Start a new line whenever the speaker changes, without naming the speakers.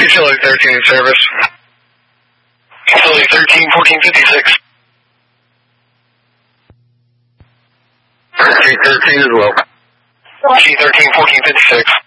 Utility 13 in service. Utility 13, 1456. 13 as well.
G13, 1456.